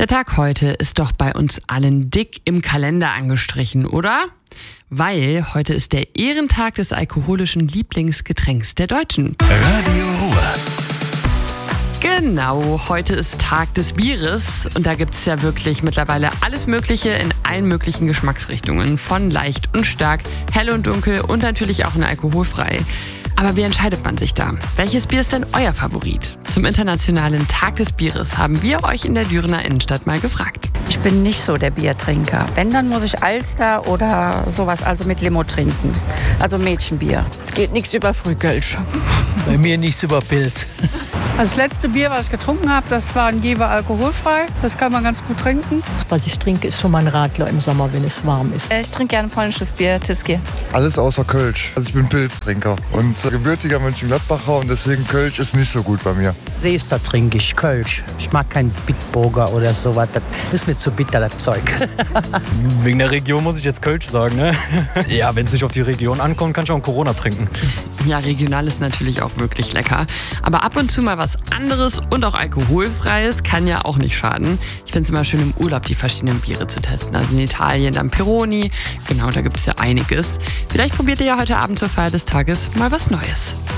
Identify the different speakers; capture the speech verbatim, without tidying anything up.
Speaker 1: Der Tag heute ist doch bei uns allen dick im Kalender angestrichen, oder? Weil heute ist der Ehrentag des alkoholischen Lieblingsgetränks der Deutschen.
Speaker 2: Radio Ruhr.
Speaker 1: Genau, heute ist Tag des Bieres und da gibt es ja wirklich mittlerweile alles Mögliche in allen möglichen Geschmacksrichtungen. Von leicht und stark, hell und dunkel und natürlich auch in alkoholfrei. Aber wie entscheidet man sich da? Welches Bier ist denn euer Favorit? Zum Internationalen Tag des Bieres haben wir euch in der Dürener Innenstadt mal gefragt.
Speaker 3: Ich bin nicht so der Biertrinker. Wenn, dann muss ich Alster oder sowas, also mit Limo trinken. Also Mädchenbier.
Speaker 4: Es geht nichts über Frühkölsch.
Speaker 5: Bei mir nichts über Pilz.
Speaker 6: Das letzte Bier, was ich getrunken habe, das war ein Jever alkoholfrei. Das kann man ganz gut trinken.
Speaker 7: Was ich trinke, ist schon mal ein Radler im Sommer, wenn es warm ist.
Speaker 4: Ich trinke gerne polnisches Bier, Tyskie.
Speaker 8: Alles außer Kölsch. Also ich bin Pilztrinker und gebürtiger Mönchengladbacher und deswegen Kölsch ist nicht so gut bei mir.
Speaker 5: Seester trinke ich Kölsch. Ich mag keinen Bitburger oder sowas. Das ist mir zu bitter, das Zeug.
Speaker 9: Wegen der Region muss ich jetzt Kölsch sagen, ne? Ja, wenn es nicht auf die Region ankommt, kann ich auch einen Corona trinken.
Speaker 1: Ja, regional ist natürlich auch wirklich lecker. Aber ab und zu mal was anderes und auch alkoholfreies kann ja auch nicht schaden. Ich finde es immer schön, im Urlaub die verschiedenen Biere zu testen. Also in Italien dann Peroni. Genau, da gibt es ja einiges. Vielleicht probiert ihr ja heute Abend zur Feier des Tages mal was Neues.